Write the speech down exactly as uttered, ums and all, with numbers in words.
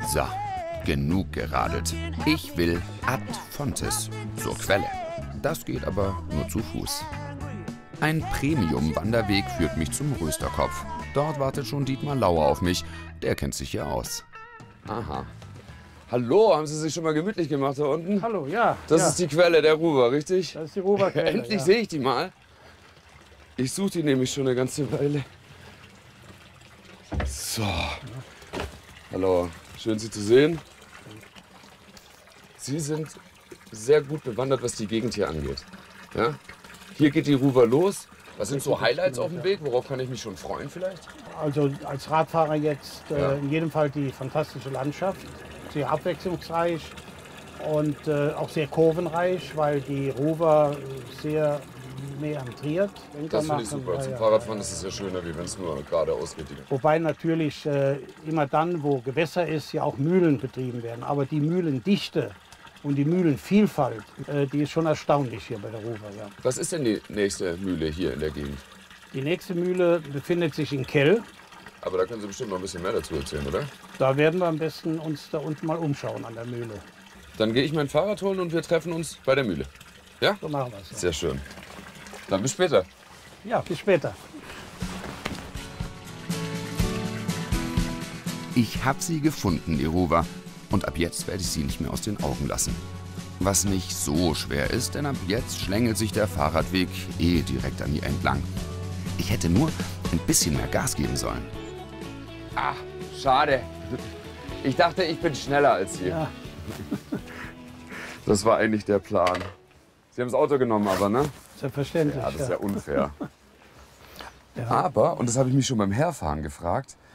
So, genug geradelt. Ich will ad fontes, zur Quelle. Das geht aber nur zu Fuß. Ein Premium-Wanderweg führt mich zum Rösterkopf. Dort wartet schon Dietmar Lauer auf mich. Der kennt sich hier aus. Aha. Hallo, haben Sie sich schon mal gemütlich gemacht da unten? Hallo, ja. Das ja. ist die Quelle der Ruwer, richtig? Das ist die Ruwerquelle. Endlich ja. sehe ich die mal. Ich suche die nämlich schon eine ganze Weile. So. Hallo, schön Sie zu sehen. Sie sind sehr gut bewandert, was die Gegend hier angeht. Ja? Hier geht die Ruwer los. Was sind so Highlights auf dem Weg? Worauf kann ich mich schon freuen vielleicht? Also als Radfahrer jetzt äh, Ja. in jedem Fall die fantastische Landschaft. Sehr abwechslungsreich und äh, auch sehr kurvenreich, weil die Ruwer sehr meandriert. Das finde ich super. Ja, Zum ja, Fahrradfahren ja, ist es ja schöner, wie wenn es nur geradeaus geht. Wobei natürlich äh, immer dann, wo Gewässer ist, ja auch Mühlen betrieben werden. Aber die Mühlendichte und die Mühlenvielfalt, äh, die ist schon erstaunlich hier bei der Ruwer. Ja. Was ist denn die nächste Mühle hier in der Gegend? Die nächste Mühle befindet sich in Kell. Aber da können Sie bestimmt noch ein bisschen mehr dazu erzählen, oder? Da werden wir am besten uns da unten mal umschauen an der Mühle. Dann gehe ich mein Fahrrad holen und wir treffen uns bei der Mühle. Ja? So machen wir es. Sehr schön. Dann bis später. Ja, bis später. Ich habe sie gefunden, die Ruwer. Und ab jetzt werde ich sie nicht mehr aus den Augen lassen. Was nicht so schwer ist, denn ab jetzt schlängelt sich der Fahrradweg eh direkt an ihr entlang. Ich hätte nur ein bisschen mehr Gas geben sollen. Ach, schade. Ich dachte, ich bin schneller als Sie. Ja. Das war eigentlich der Plan. Sie haben das Auto genommen, aber, ne? Selbstverständlich. Ja, das ist ja unfair. Ja. Aber, und das habe ich mich schon beim Herfahren gefragt,